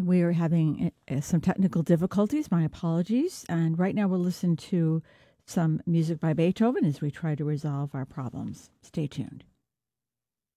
We are having some technical difficulties. My apologies. And right now we'll listen to some music by Beethoven as we try to resolve our problems. Stay tuned.